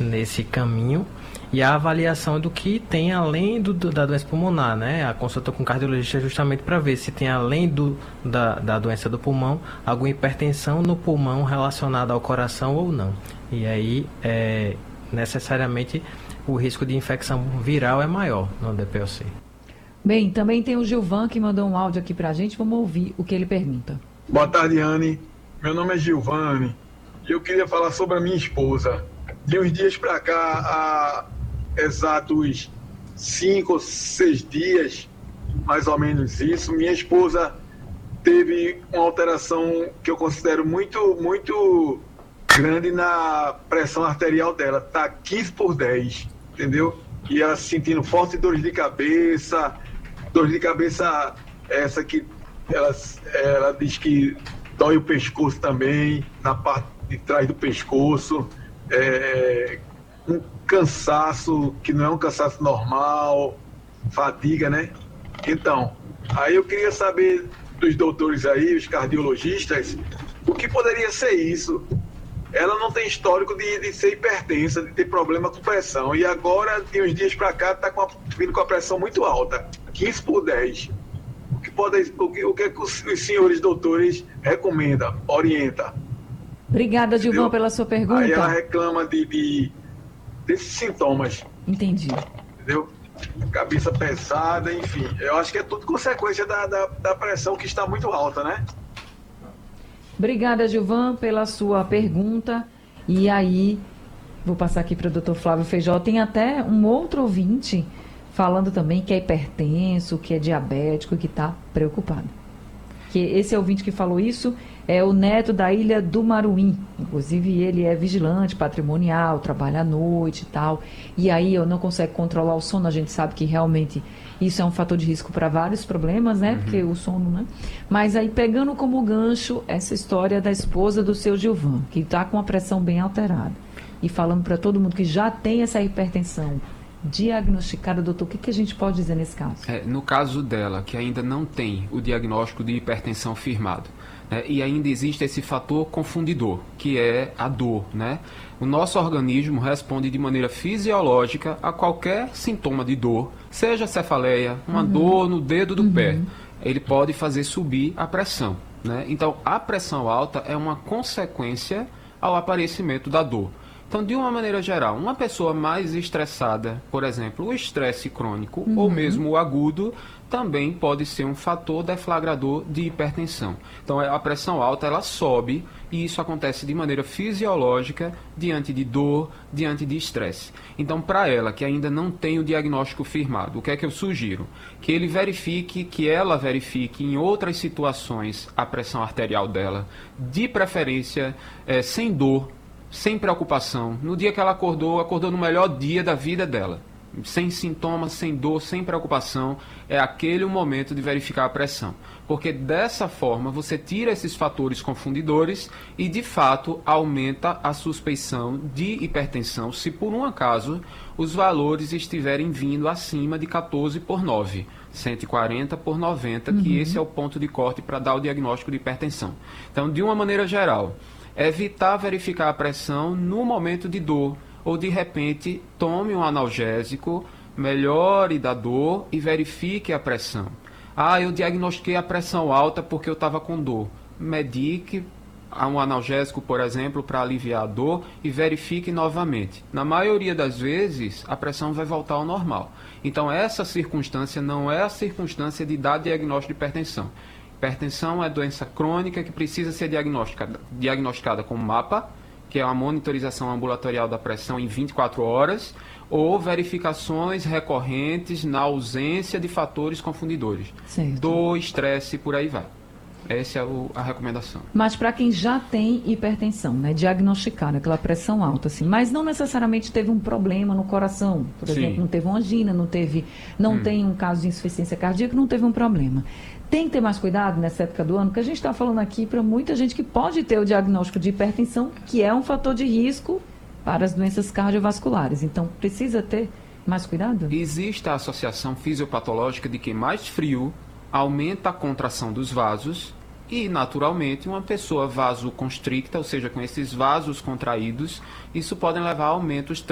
nesse caminho. E a avaliação do que tem além da doença pulmonar, né? A consulta com cardiologista é justamente para ver se tem além da doença do pulmão, alguma hipertensão no pulmão relacionada ao coração ou não. E aí, necessariamente, o risco de infecção viral é maior no DPOC. Bem, também tem o Gilvan que mandou um áudio aqui para a gente. Vamos ouvir o que ele pergunta. Boa tarde, Anne. Meu nome é Gilvane e eu queria falar sobre a minha esposa. De uns dias para cá, há exatos 5 ou 6 dias, mais ou menos isso, minha esposa teve uma alteração que eu considero muito grande na pressão arterial dela. Está 15/10, entendeu? E ela sentindo forte dores de cabeça essa que ela diz que dói o pescoço também, na parte de trás do pescoço, um cansaço que não é um cansaço normal, fadiga, né? Então, aí eu queria saber dos doutores aí, os cardiologistas, o que poderia ser isso? Ela não tem histórico de ser hipertensa, de ter problema com pressão, e agora, de uns dias para cá, está vindo com a pressão muito alta, 15/10. O que é que os senhores doutores recomendam, orientam? Obrigada, Gilvan, entendeu? pela sua pergunta. Aí ela reclama desses sintomas. Entendi. Entendeu? Cabeça pesada, enfim. Eu acho que é tudo consequência da pressão que está muito alta, né? Obrigada, Gilvan, pela sua pergunta. E aí, vou passar aqui para o Dr. Flávio Feijó. Tem até um outro ouvinte falando também que é hipertenso, que é diabético, que está preocupado. Que esse ouvinte que falou isso é o Neto da Ilha do Maruim. Inclusive, ele é vigilante patrimonial, trabalha à noite e tal. E aí, eu não consegue controlar o sono. A gente sabe que realmente isso é um fator de risco para vários problemas, né? Porque o sono, né? Mas aí, pegando como gancho essa história da esposa do seu Gilvan, que está com a pressão bem alterada. E falando para todo mundo que já tem essa hipertensão diagnosticada, doutor, o que a gente pode dizer nesse caso? No caso dela, que ainda não tem o diagnóstico de hipertensão firmado, e ainda existe esse fator confundidor, que é a dor, né? O nosso organismo responde de maneira fisiológica a qualquer sintoma de dor, seja cefaleia, uma dor no dedo do pé. Ele pode fazer subir a pressão, né? Então, a pressão alta é uma consequência ao aparecimento da dor. Então, de uma maneira geral, uma pessoa mais estressada, por exemplo, o estresse crônico ou mesmo o agudo, também pode ser um fator deflagrador de hipertensão. Então, a pressão alta, ela sobe e isso acontece de maneira fisiológica diante de dor, diante de estresse. Então, para ela, que ainda não tem o diagnóstico firmado, o que é que eu sugiro? Que ela verifique em outras situações a pressão arterial dela, de preferência sem dor, sem preocupação. No dia que ela acordou no melhor dia da vida dela. Sem sintomas, sem dor, sem preocupação. É aquele o momento de verificar a pressão. Porque dessa forma você tira esses fatores confundidores e, de fato, aumenta a suspeição de hipertensão se, por um acaso, os valores estiverem vindo acima de 14/9. 140/90, que esse é o ponto de corte para dar o diagnóstico de hipertensão. Então, de uma maneira geral, evitar verificar a pressão no momento de dor, ou de repente tome um analgésico, melhore da dor e verifique a pressão. Eu diagnostiquei a pressão alta porque eu estava com dor. Medique um analgésico, por exemplo, para aliviar a dor e verifique novamente. Na maioria das vezes, a pressão vai voltar ao normal. Então, essa circunstância não é a circunstância de dar diagnóstico de hipertensão. Hipertensão é doença crônica que precisa ser diagnosticada com MAPA, que é uma monitorização ambulatorial da pressão em 24 horas, ou verificações recorrentes na ausência de fatores confundidores. Certo. Dor, estresse, por aí vai. Essa é a recomendação. Mas para quem já tem hipertensão, né, diagnosticada, aquela pressão alta, assim, mas não necessariamente teve um problema no coração, por exemplo, não teve uma angina, não tem um caso de insuficiência cardíaca, não teve um problema. Tem que ter mais cuidado nessa época do ano, porque a gente está falando aqui para muita gente que pode ter o diagnóstico de hipertensão, que é um fator de risco para as doenças cardiovasculares. Então, precisa ter mais cuidado? Existe a associação fisiopatológica de que mais frio aumenta a contração dos vasos e, naturalmente, uma pessoa vasoconstricta, ou seja, com esses vasos contraídos, isso pode levar a aumentos